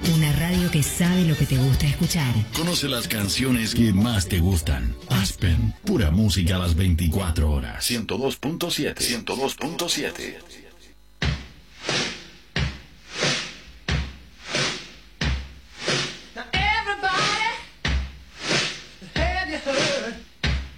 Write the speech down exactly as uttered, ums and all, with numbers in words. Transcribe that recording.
Una radio que sabe lo que te gusta escuchar. Conoce las canciones que más te gustan. Aspen, pura música a las veinticuatro horas. ciento dos punto siete. ciento dos punto siete.